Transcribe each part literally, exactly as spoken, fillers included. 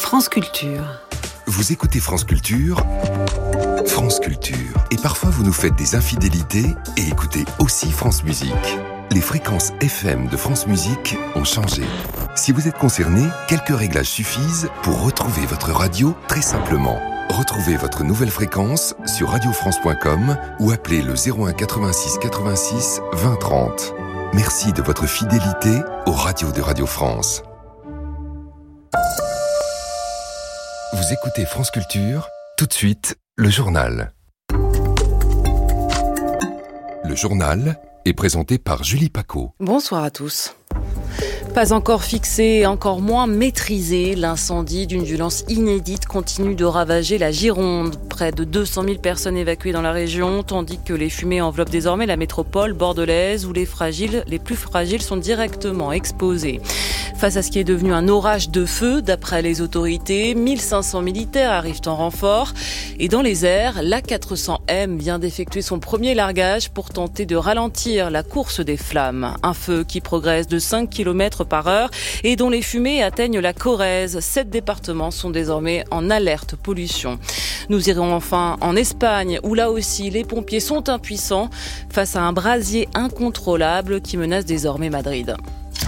France Culture. Vous écoutez France Culture, France Culture. Et parfois vous nous faites des infidélités et écoutez aussi France Musique. Les fréquences F M de France Musique ont changé. Si vous êtes concerné, quelques réglages suffisent pour retrouver votre radio très simplement. Retrouvez votre nouvelle fréquence sur radio france point com ou appelez le zéro un quatre-vingt-six quatre-vingt-six vingt trente. Merci de votre fidélité aux radios de Radio France. Vous écoutez France Culture, tout de suite, le journal. Le journal est présenté par Julie Paco. Bonsoir à tous. Pas encore fixé, encore moins maîtrisé, l'incendie d'une violence inédite continue de ravager la Gironde. Près de deux cent mille personnes évacuées dans la région, tandis que les fumées enveloppent désormais la métropole bordelaise où les fragiles, les plus fragiles sont directement exposés. Face à ce qui est devenu un orage de feu, d'après les autorités, mille cinq cents militaires arrivent en renfort. Et dans les airs, l'A quatre cents M vient d'effectuer son premier largage pour tenter de ralentir la course des flammes. Un feu qui progresse de cinq kilomètres par heure et dont les fumées atteignent la Corrèze. Sept départements sont désormais en alerte pollution. Nous irons enfin en Espagne où là aussi les pompiers sont impuissants face à un brasier incontrôlable qui menace désormais Madrid.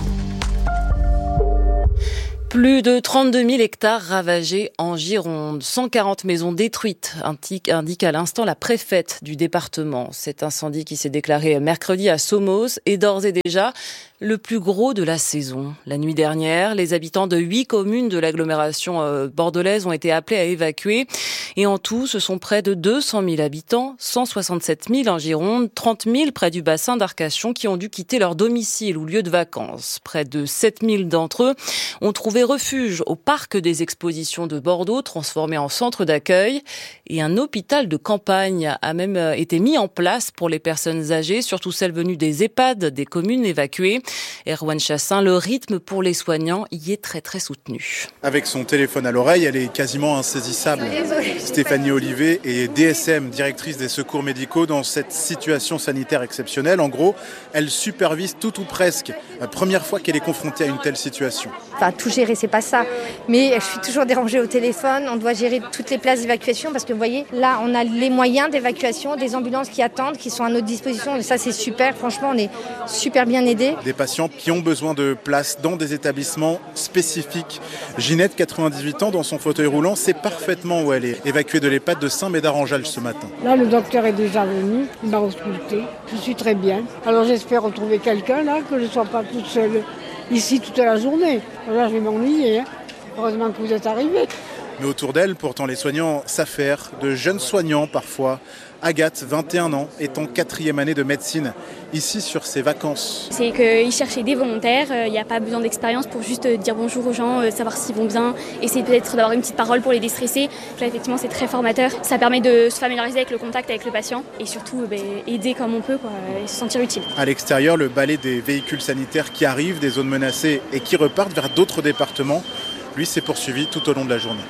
Plus de trente-deux mille hectares ravagés en Gironde, cent quarante maisons détruites, indique, indique à l'instant la préfète du département. Cet incendie qui s'est déclaré mercredi à Somos est d'ores et déjà le plus gros de la saison. La nuit dernière, les habitants de huit communes de l'agglomération bordelaise ont été appelés à évacuer. Et en tout, ce sont près de deux cent mille habitants, cent soixante-sept mille en Gironde, trente mille près du bassin d'Arcachon qui ont dû quitter leur domicile ou lieu de vacances. Près de sept mille d'entre eux ont trouvé refuge au parc des expositions de Bordeaux, transformé en centre d'accueil. Et un hôpital de campagne a même été mis en place pour les personnes âgées, surtout celles venues des EHPAD, des communes évacuées. Erwan Chassin, le rythme pour les soignants y est très très soutenu. Avec son téléphone à l'oreille, elle est quasiment insaisissable. Stéphanie Olivet est D S M, directrice des secours médicaux dans cette situation sanitaire exceptionnelle. En gros, elle supervise tout ou presque. La première fois qu'elle est confrontée à une telle situation. Enfin, tout gérer, c'est pas ça. Mais je suis toujours dérangée au téléphone. On doit gérer toutes les places d'évacuation parce que vous voyez, là, on a les moyens d'évacuation, des ambulances qui attendent, qui sont à notre disposition. Et ça, c'est super. Franchement, on est super bien aidés. Des patients qui ont besoin de place dans des établissements spécifiques. Ginette, quatre-vingt-dix-huit ans, dans son fauteuil roulant, sait parfaitement où elle est. Évacuée de l'EHPAD de Saint-Médard-en-Jalles ce matin. Là, le docteur est déjà venu, il m'a ausculté. Je suis très bien. Alors j'espère retrouver quelqu'un là, que je ne sois pas toute seule ici toute la journée. Là, je vais m'ennuyer. Hein. Heureusement que vous êtes arrivés. Mais autour d'elle, pourtant, les soignants s'affairent, de jeunes soignants parfois. Agathe, vingt et un ans, est en quatrième année de médecine, ici sur ses vacances. C'est qu'ils cherchaient des volontaires, il n'y a pas besoin d'expérience pour juste dire bonjour aux gens, savoir s'ils vont bien, essayer peut-être d'avoir une petite parole pour les déstresser. Là, effectivement, c'est très formateur. Ça permet de se familiariser avec le contact avec le patient et surtout ben, aider comme on peut quoi, et se sentir utile. À l'extérieur, le balai des véhicules sanitaires qui arrivent des zones menacées et qui repartent vers d'autres départements, lui, s'est poursuivi tout au long de la journée.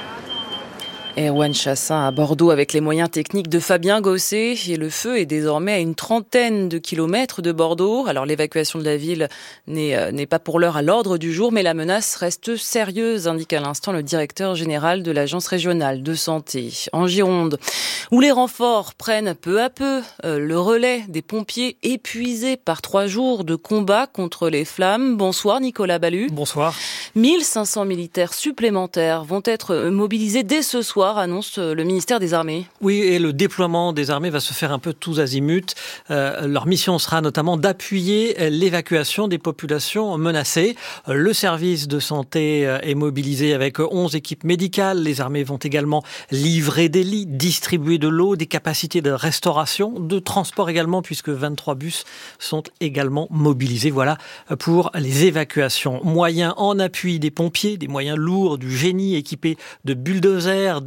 Erwan Chassin à Bordeaux avec les moyens techniques de Fabien Gosset et le feu est désormais à une trentaine de kilomètres de Bordeaux. Alors l'évacuation de la ville n'est, euh, n'est pas pour l'heure à l'ordre du jour, mais la menace reste sérieuse, indique à l'instant le directeur général de l'Agence régionale de santé. En Gironde, où les renforts prennent peu à peu euh, le relais des pompiers épuisés par trois jours de combat contre les flammes. Bonsoir Nicolas Ballu. Bonsoir. mille cinq cents militaires supplémentaires vont être mobilisés dès ce soir, annonce le ministère des Armées. Oui, et le déploiement des armées va se faire un peu tous azimuts. Euh, leur mission sera notamment d'appuyer l'évacuation des populations menacées. Le service de santé est mobilisé avec onze équipes médicales. Les armées vont également livrer des lits, distribuer de l'eau, des capacités de restauration, de transport également, puisque vingt-trois bus sont également mobilisés. Voilà pour les évacuations. Moyens en appui des pompiers, des moyens lourds, du génie équipé de bulldozers, des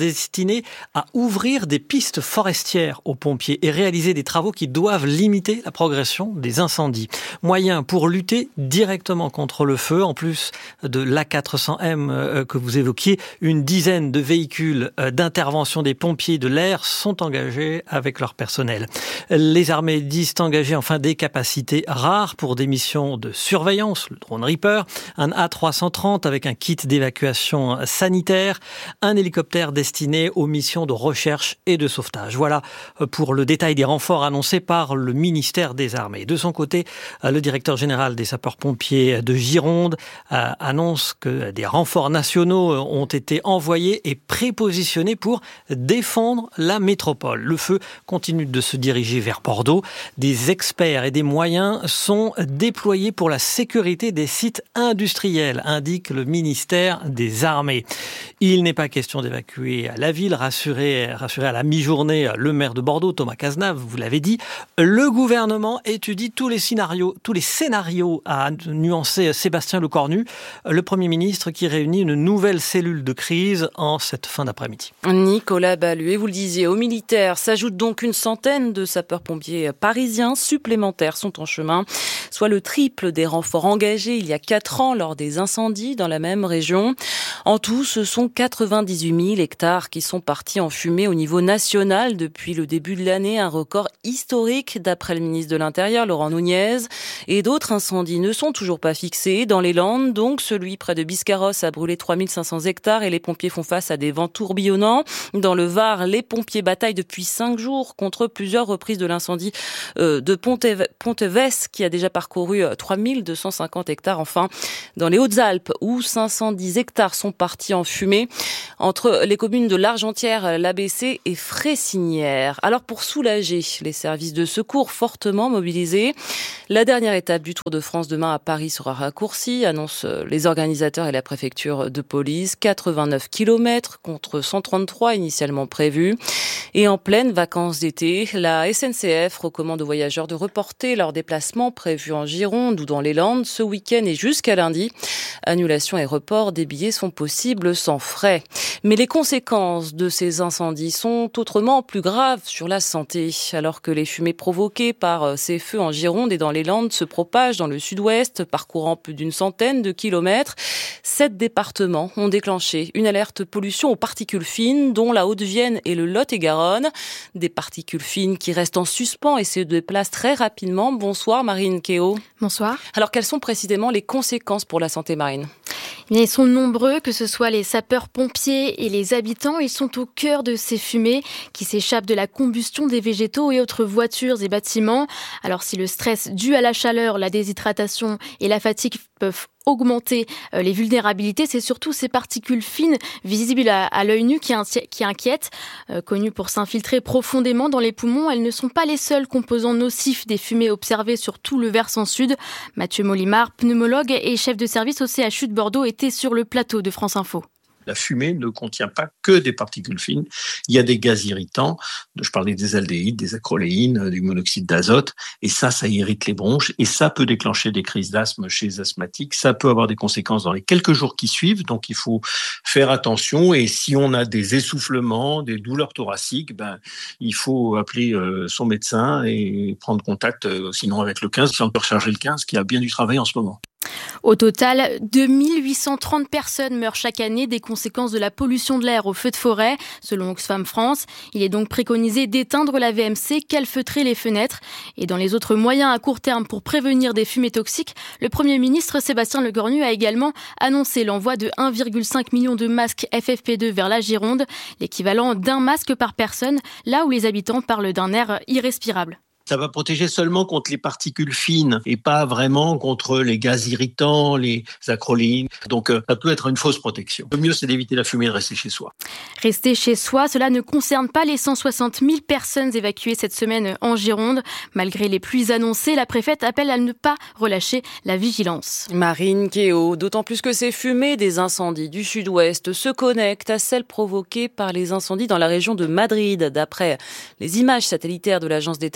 destiné à ouvrir des pistes forestières aux pompiers et réaliser des travaux qui doivent limiter la progression des incendies. Moyen pour lutter directement contre le feu, en plus de l'A quatre cents M que vous évoquiez, une dizaine de véhicules d'intervention des pompiers de l'air sont engagés avec leur personnel. Les armées disent engager enfin des capacités rares pour des missions de surveillance, le drone Reaper, un A trois cent trente avec un kit d'évacuation sanitaire, un hélicoptère destiné aux missions de recherche et de sauvetage. Voilà pour le détail des renforts annoncés par le ministère des Armées. De son côté, le directeur général des sapeurs-pompiers de Gironde annonce que des renforts nationaux ont été envoyés et prépositionnés pour défendre la métropole. Le feu continue de se diriger vers Bordeaux. Des experts et des moyens sont déployés pour la sécurité des sites industriels, indique le ministère des Armées. Il n'est pas question d'évacuer la ville, rassuré, rassuré à la mi-journée le maire de Bordeaux, Thomas Cazenave, vous l'avez dit. Le gouvernement étudie tous les scénarios, tous les scénarios, a nuancé Sébastien Lecornu, le Premier ministre qui réunit une nouvelle cellule de crise en cette fin d'après-midi. Nicolas Balluet, vous le disiez, aux militaires s'ajoute donc une centaine de sapeurs-pompiers parisiens supplémentaires sont en chemin, soit le triple des renforts engagés il y a quatre ans lors des incendies dans la même région. En tout, ce sont quatre-vingt-dix-huit mille hectares qui sont partis en fumée au niveau national depuis le début de l'année, un record historique d'après le ministre de l'Intérieur, Laurent Nunez. Et d'autres incendies ne sont toujours pas fixés. Dans les Landes, donc, celui près de Biscarrosse a brûlé trois mille cinq cents hectares et les pompiers font face à des vents tourbillonnants. Dans le Var, les pompiers bataillent depuis cinq jours contre plusieurs reprises de l'incendie de Pontevès qui a déjà parcouru trois mille deux cent cinquante hectares. Enfin, dans les Hautes-Alpes, où cinq cent dix hectares sont partis en fumée, entre les communes de l'Argentière, l'A B C et Fressinière. Alors pour soulager les services de secours fortement mobilisés, la dernière étape du Tour de France demain à Paris sera raccourcie, annoncent les organisateurs et la préfecture de police. quatre-vingt-neuf kilomètres contre cent trente-trois initialement prévus. Et en pleine vacances d'été, la S N C F recommande aux voyageurs de reporter leurs déplacements prévus en Gironde ou dans les Landes ce week-end et jusqu'à lundi. Annulation et report des billets sont possibles sans frais. Mais les conséquences de ces incendies sont autrement plus graves sur la santé. Alors que les fumées provoquées par ces feux en Gironde et dans les Landes se propagent dans le sud-ouest, parcourant plus d'une centaine de kilomètres, sept départements ont déclenché une alerte pollution aux particules fines, dont la Haute-Vienne et le Lot-et-Garonne. Des particules fines qui restent en suspens et se déplacent très rapidement. Bonsoir Marine Kéo. Bonsoir. Alors quelles sont précisément les conséquences pour la santé marine ? Ils sont nombreux, que ce soit les sapeurs-pompiers et les habitants. Ils sont au cœur de ces fumées qui s'échappent de la combustion des végétaux et autres voitures et bâtiments. Alors si le stress dû à la chaleur, la déshydratation et la fatigue peuvent augmenter les vulnérabilités, c'est surtout ces particules fines visibles à, à l'œil nu qui, qui inquiètent. Euh, connues pour s'infiltrer profondément dans les poumons, elles ne sont pas les seuls composants nocifs des fumées observées sur tout le versant sud. Mathieu Molimar, pneumologue et chef de service au C H U de Bordeaux, était sur le plateau de France Info. La fumée ne contient pas que des particules fines. Il y a des gaz irritants. Je parlais des aldéhydes, des acroléines, du monoxyde d'azote. Et ça, ça irrite les bronches. Et ça peut déclencher des crises d'asthme chez les asthmatiques. Ça peut avoir des conséquences dans les quelques jours qui suivent. Donc, il faut faire attention. Et si on a des essoufflements, des douleurs thoraciques, ben, il faut appeler euh, son médecin et prendre contact, euh, sinon avec le quinze, si on peut recharger le quinze, qui a bien du travail en ce moment. Au total, deux mille huit cent trente personnes meurent chaque année des conséquences de la pollution de l'air aux feux de forêt, selon Oxfam France. Il est donc préconisé d'éteindre la V M C, calfeutrer les fenêtres. Et dans les autres moyens à court terme pour prévenir des fumées toxiques, le Premier ministre Sébastien Lecornu a également annoncé l'envoi de un virgule cinq million de masques F F P deux vers la Gironde, l'équivalent d'un masque par personne, là où les habitants parlent d'un air irrespirable. Ça va protéger seulement contre les particules fines et pas vraiment contre les gaz irritants, les acroléines. Donc, ça peut être une fausse protection. Le mieux, c'est d'éviter la fumée et de rester chez soi. Rester chez soi, cela ne concerne pas les cent soixante mille personnes évacuées cette semaine en Gironde. Malgré les pluies annoncées, la préfète appelle à ne pas relâcher la vigilance. Marine Kéo, d'autant plus que ces fumées des incendies du sud-ouest se connectent à celles provoquées par les incendies dans la région de Madrid. D'après les images satellitaires de l'agence d'État de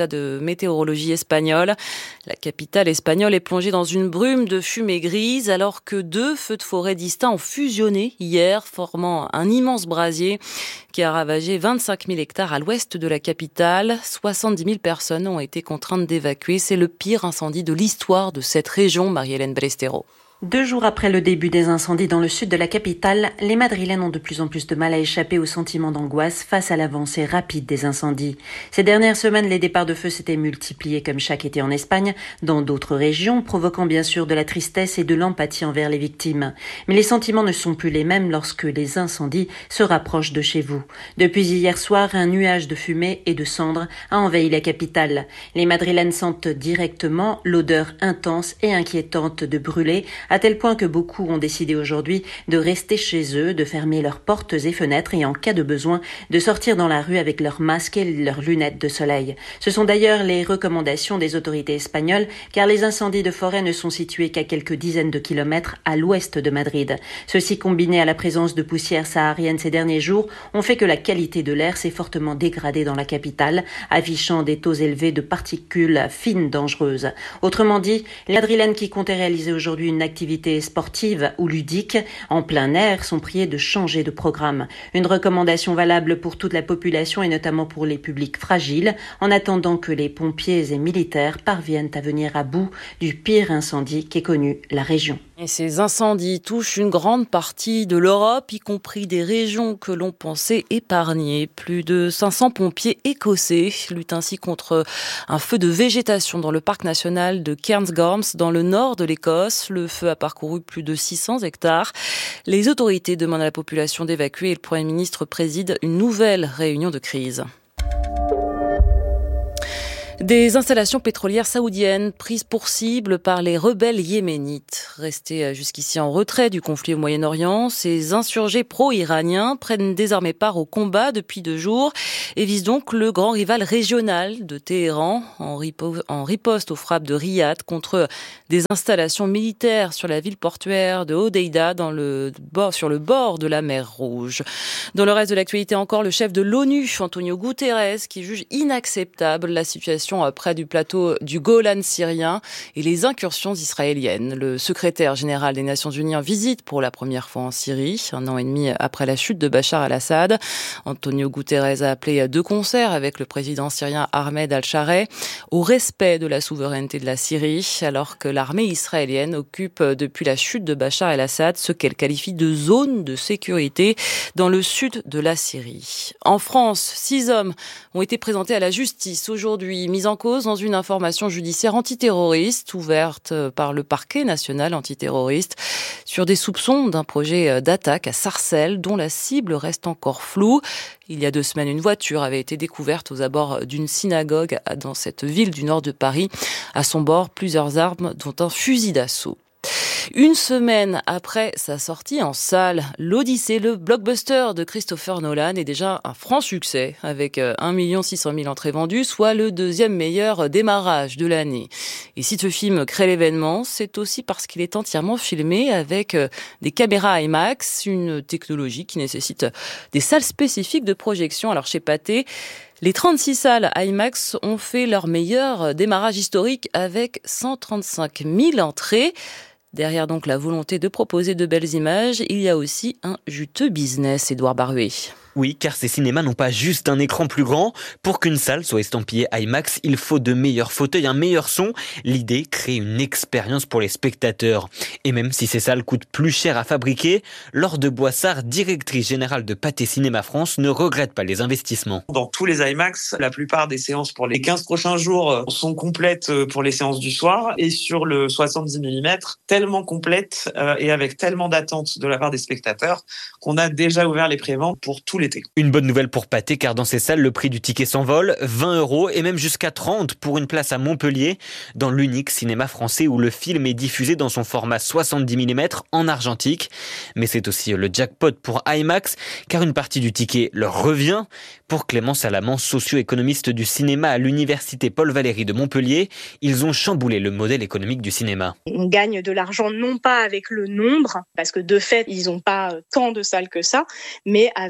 météorologie espagnole. La capitale espagnole est plongée dans une brume de fumée grise alors que deux feux de forêt distincts ont fusionné hier, formant un immense brasier qui a ravagé vingt-cinq mille hectares à l'ouest de la capitale. soixante-dix mille personnes ont été contraintes d'évacuer. C'est le pire incendie de l'histoire de cette région, Marie-Hélène Ballestero. Deux jours après le début des incendies dans le sud de la capitale, les Madrilènes ont de plus en plus de mal à échapper au sentiment d'angoisse face à l'avancée rapide des incendies. Ces dernières semaines, les départs de feu s'étaient multipliés comme chaque été en Espagne, dans d'autres régions, provoquant bien sûr de la tristesse et de l'empathie envers les victimes. Mais les sentiments ne sont plus les mêmes lorsque les incendies se rapprochent de chez vous. Depuis hier soir, un nuage de fumée et de cendres a envahi la capitale. Les Madrilènes sentent directement l'odeur intense et inquiétante de brûler, à tel point que beaucoup ont décidé aujourd'hui de rester chez eux, de fermer leurs portes et fenêtres et en cas de besoin, de sortir dans la rue avec leurs masques et leurs lunettes de soleil. Ce sont d'ailleurs les recommandations des autorités espagnoles, car les incendies de forêt ne sont situés qu'à quelques dizaines de kilomètres à l'ouest de Madrid. Ceci, combiné à la présence de poussière saharienne ces derniers jours, ont fait que la qualité de l'air s'est fortement dégradée dans la capitale, affichant des taux élevés de particules fines dangereuses. Autrement dit, les Madrilènes qui comptaient réaliser aujourd'hui une activité activités sportives ou ludiques en plein air sont priés de changer de programme. Une recommandation valable pour toute la population et notamment pour les publics fragiles, en attendant que les pompiers et militaires parviennent à venir à bout du pire incendie qu'ait connu la région. Et ces incendies touchent une grande partie de l'Europe, y compris des régions que l'on pensait épargnées. Plus de cinq cents pompiers écossais luttent ainsi contre un feu de végétation dans le parc national de Cairngorms, dans le nord de l'Écosse. Le feu a parcouru plus de six cents hectares. Les autorités demandent à la population d'évacuer et le Premier ministre préside une nouvelle réunion de crise. Des installations pétrolières saoudiennes prises pour cible par les rebelles yéménites. Restés jusqu'ici en retrait du conflit au Moyen-Orient, ces insurgés pro-iraniens prennent désormais part au combat depuis deux jours et visent donc le grand rival régional de Téhéran en riposte aux frappes de Riyad contre des installations militaires sur la ville portuaire de Hodeïda dans le bord, sur le bord de la mer Rouge. Dans le reste de l'actualité encore, le chef de l'ONU, Antonio Guterres, qui juge inacceptable la situation près du plateau du Golan syrien et les incursions israéliennes. Le secrétaire général des Nations Unies en visite pour la première fois en Syrie, un an et demi après la chute de Bachar al-Assad. Antonio Guterres a appelé de concert avec le président syrien Ahmed al-Shareh au respect de la souveraineté de la Syrie, alors que l'armée israélienne occupe depuis la chute de Bachar al-Assad ce qu'elle qualifie de zone de sécurité dans le sud de la Syrie. En France, six hommes ont été présentés à la justice aujourd'hui, mis en cause dans une information judiciaire antiterroriste ouverte par le parquet national antiterroriste sur des soupçons d'un projet d'attaque à Sarcelles dont la cible reste encore floue. Il y a deux semaines, une voiture avait été découverte aux abords d'une synagogue dans cette ville du nord de Paris. À son bord, plusieurs armes, dont un fusil d'assaut. Une semaine après sa sortie en salle, l'Odyssée, le blockbuster de Christopher Nolan, est déjà un franc succès avec un million six cent mille entrées vendues, soit le deuxième meilleur démarrage de l'année. Et si ce film crée l'événement, c'est aussi parce qu'il est entièrement filmé avec des caméras IMAX, une technologie qui nécessite des salles spécifiques de projection. Alors chez Pathé, les trente-six salles IMAX ont fait leur meilleur démarrage historique avec cent trente-cinq mille entrées. Derrière donc la volonté de proposer de belles images, il y a aussi un juteux business, Édouard Baruet. Oui, car ces cinémas n'ont pas juste un écran plus grand. Pour qu'une salle soit estampillée IMAX, il faut de meilleurs fauteuils, un meilleur son. L'idée, créer une expérience pour les spectateurs. Et même si ces salles coûtent plus cher à fabriquer, Laure de Boissard, directrice générale de Pathé Cinéma France, ne regrette pas les investissements. Dans tous les IMAX, la plupart des séances pour les quinze prochains jours sont complètes pour les séances du soir. Et sur le soixante-dix millimètres, tellement complète et avec tellement d'attentes de la part des spectateurs qu'on a déjà ouvert les préventes pour tous les l'été. Une bonne nouvelle pour Pathé, car dans ces salles, le prix du ticket s'envole, vingt euros et même jusqu'à trente pour une place à Montpellier, dans l'unique cinéma français où le film est diffusé dans son format soixante-dix millimètres en argentique. Mais c'est aussi le jackpot pour IMAX, car une partie du ticket leur revient. Pour Clément Salamand, socio-économiste du cinéma à l'université Paul Valéry de Montpellier, ils ont chamboulé le modèle économique du cinéma. On gagne de l'argent non pas avec le nombre, parce que de fait, ils n'ont pas tant de salles que ça, mais avec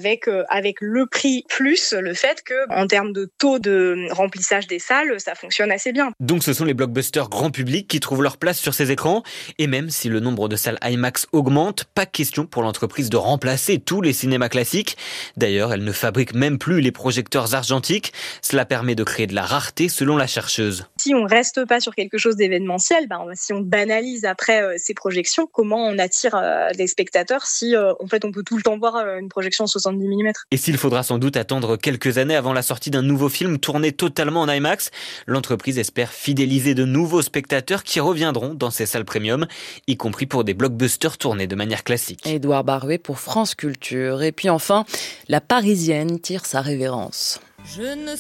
avec le prix plus le fait que, en termes de taux de remplissage des salles, ça fonctionne assez bien. Donc ce sont les blockbusters grand public qui trouvent leur place sur ces écrans. Et même si le nombre de salles IMAX augmente, pas question pour l'entreprise de remplacer tous les cinémas classiques. D'ailleurs, elle ne fabrique même plus les projecteurs argentiques. Cela permet de créer de la rareté selon la chercheuse. Si on reste pas sur quelque chose d'événementiel, ben, si on banalise après euh, ces projections, comment on attire euh, des spectateurs si euh, en fait on peut tout le temps voir euh, une projection en soixante-dix millimètres. Et s'il faudra sans doute attendre quelques années avant la sortie d'un nouveau film tourné totalement en IMAX, l'entreprise espère fidéliser de nouveaux spectateurs qui reviendront dans ces salles premium, y compris pour des blockbusters tournés de manière classique. Édouard Barouet pour France Culture. Et puis enfin, la Parisienne tire sa révérence. Je ne